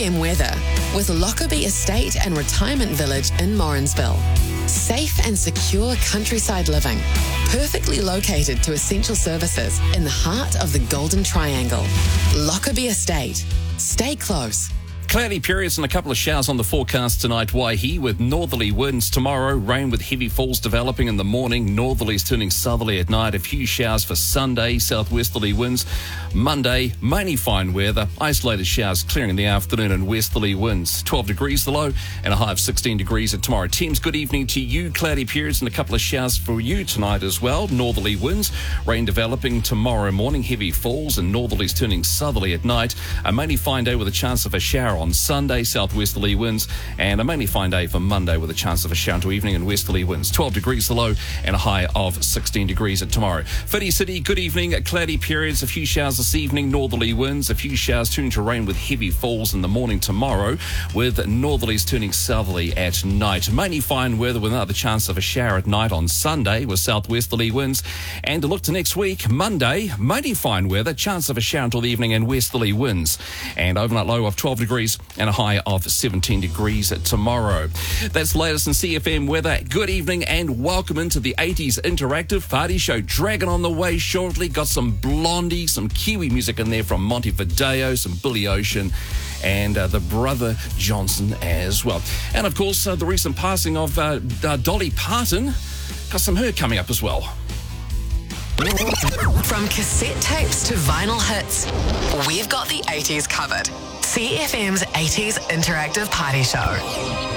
CFM weather with Lockerbie Estate and Retirement Village in Morrinsville. Safe and secure countryside living, perfectly located to essential services in the heart of the Golden Triangle. Lockerbie Estate. Stay close. Cloudy periods and a couple of showers on the forecast tonight, Waihi, with northerly winds tomorrow, rain with heavy falls developing in the morning, northerlies turning southerly at night, a few showers for Sunday, southwesterly winds. Monday, mainly fine weather, isolated showers clearing in the afternoon and westerly winds. 12 degrees the low and a high of 16 degrees at tomorrow. Teams, good evening to you. Cloudy periods and a couple of showers for you tonight as well. Northerly winds, rain developing tomorrow morning, heavy falls and northerlies turning southerly at night. A mainly fine day with a chance of a shower on Sunday, southwesterly winds, and a mainly fine day for Monday with a chance of a shower into evening and westerly winds. 12 degrees the low and a high of 16 degrees at tomorrow. Whiti City, good evening. Cloudy periods, a few showers this evening, northerly winds, a few showers turning to rain with heavy falls in the morning tomorrow, with northerlies turning southerly at night. Mainly fine weather with another chance of a shower at night on Sunday with southwesterly winds. And to look to next week, Monday, mainly fine weather, chance of a shower until the evening and westerly winds. And overnight low of 12 degrees and a high of 17 degrees tomorrow. That's the latest in CFM weather. Good evening and welcome into the 80s Interactive Party Show. Dragon on the way shortly. Got some Blondie, some Kiwi music in there from Montevideo, some Billy Ocean, and the Brother Johnson as well. And of course, the recent passing of Dolly Parton. Got some her coming up as well. From cassette tapes to vinyl hits, we've got the 80s covered. CFM's 80s Interactive Party Show.